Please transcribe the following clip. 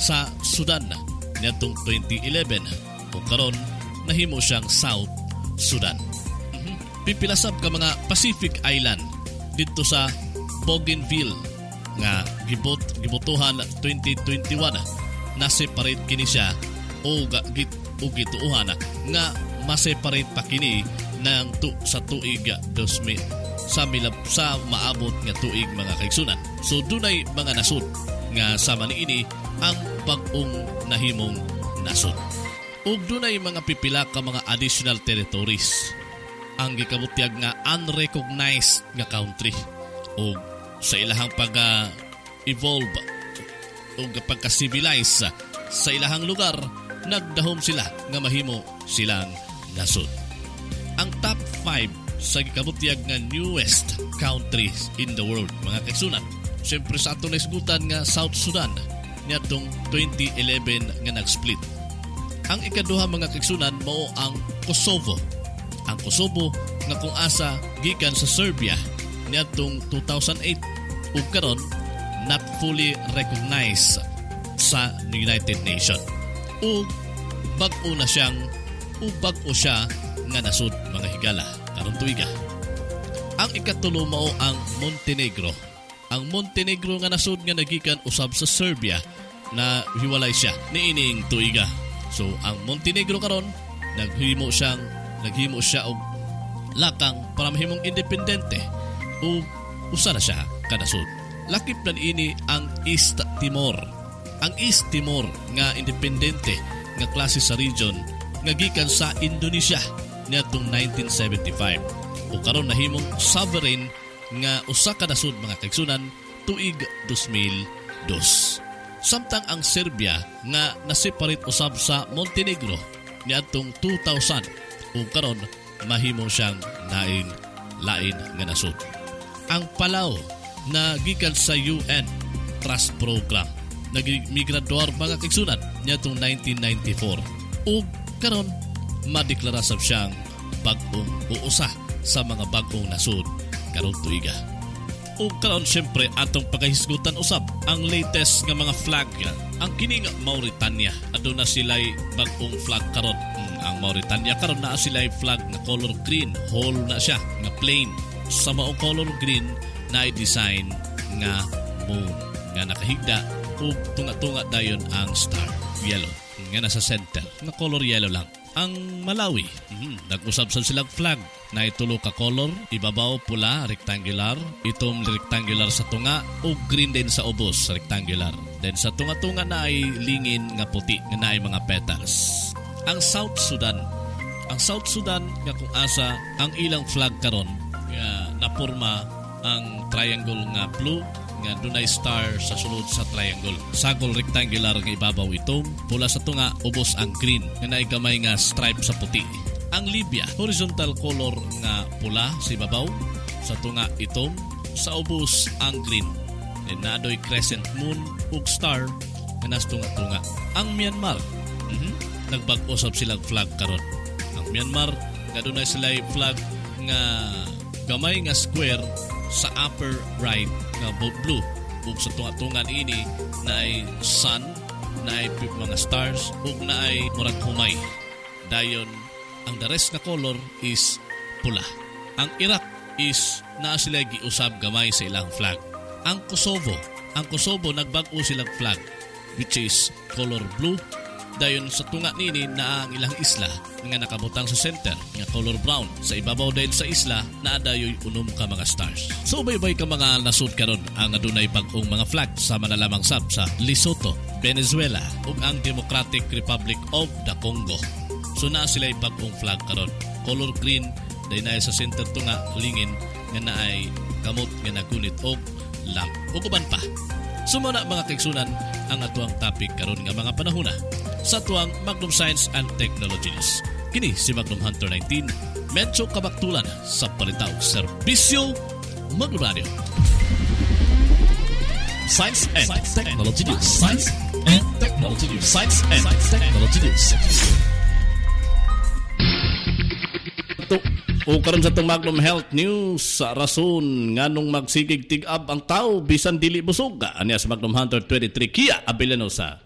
sa Sudan niadtong 2011 ug karon nahimo siyang South Sudan. Pipilasab ka mga Pacific Island dito sa Bougainville nga gibotohan 2021 na separate kini siya o gituuhan nga ma-separate pa kini ng sa tuig 2000 sa maabot nga tuig mga kaigsunan. So dunay mga nasud nga sama niini ang bag-ong nahimong nasud. Ug dunay mga pipila ka mga additional territories ang gikabutyag nga unrecognized nga country ug sa ilahang pag-evolve ug pagka-civilize sa ilahang lugar nagdahom sila nga mahimo silang nasud. Ang top 5 sa gikabutyag nga newest countries in the world mga kaigsunan. Siyempre sa atong naisgutan nga South Sudan niadtong 2011 nga nag-split. Ang ikaduha mga kaigsunan mao ang Kosovo. Ang Kosovo nga kung asa gikan sa Serbia niadtong 2008 ug karon not fully recognized sa United Nations. Ug bag-o na siyang bag-o siya nga nasud mga higala karon tuiga. Ang ikatulo mao ang Montenegro. Ang Montenegro nga nasud nga nagikan usab sa Serbia na hiwalay siya niining tuiga. So ang Montenegro karon naghimo siya og lakang para mahimong independente ug usa na siya kanasud. Lakip na ini ang East Timor. Ang East Timor nga independente nga klase sa region nga gikan sa Indonesia niadtong 1975 o karon nahimong sovereign nga usa ka nasud mga kaigsunan tuig 2002. Samtang ang Serbia nga naseparate usab sa Montenegro niadtong 2000 ug karon mahimo siyang lain nga nasud. Ang Palau na gikan sa UN Trust Program nagmigraduar mga kaigsunan niadtong 1994 ug karon madeklara sab siyang bag-ong uusa sa mga bag-ong nasud karong tuiga. Ug karon syempre atong pagahisgutan usab ang latest nga mga flag. Ang kining Mauritania aduna sila'y bag-ong flag karon. Ang Mauritania karon naa sila'y flag nga color green, whole na siya nga plain. Sa maong color green na design nga moon nga nakahigda ug tunga-tunga dayon ang star yellow nga nasa center nga color yellow lang. Ang Malawi, nag-usab sa silang flag na itulo ka color, ibabaw pula, rectangular, itom rectangular sa tunga, o green din sa ubos, rectangular. Then sa tunga-tunga na ay lingin nga puti, nga na ay mga petals. Ang South Sudan nga kung asa ang ilang flag karon nga napurma ang triangle nga blue, nga dunay star sa sulod sa triangle. Sagol rectangular nga ibabaw itom, pula sa tunga, ubos ang green nga naay gamay nga stripe sa puti. Ang Libya, horizontal color nga pula sa ibabaw, sa tunga itom, sa ubos ang green. Then nadoy crescent moon ug star nga nas tunga-tunga. Ang Myanmar, nagbag-usab silang flag karon. Ang Myanmar nga dunay sila'y flag nga gamay nga square sa upper right nga blue ug sa tunga-tungan ini naay sun, naay mga stars ug naay murag humay. Dayon ang the rest na color is pula. Ang Iraq is naa sila giusab gamay sa ilang flag. Ang Kosovo nagbag-o silang flag which is color blue. Dayon sa tunga nini na ang ilang isla nga nakabutang sa center nga color brown. Sa ibabaw dahil sa isla na dayoy unom ka mga stars. So baybay ka mga nasud karon ang adunay bag-ong mga flag sama na lamang sab sa Lesotho, Venezuela ug ang Democratic Republic of the Congo. So naa sila bag-ong flag karon. Color green dahil na sa center tunga lingin nga naay kamot nga nagunit og lamp. Ug uban pa. Sumuna mga kaigsunan ang atuang topic karon nga mga panahona sa tuang Magnum Science and Technology News. Kini si Magnum Hunter 19, medyo kabaktulan sa palitaw serbisyo Magnum Radio. Science and Technology News. Science and Technology News. Science and Technology News. O karon sa itong Magnum Health News, sa rason nga nung magsigig tig-ab ang tao bisan dili busog. Anya sa Magnum Hunter 23 Kia Abileno sa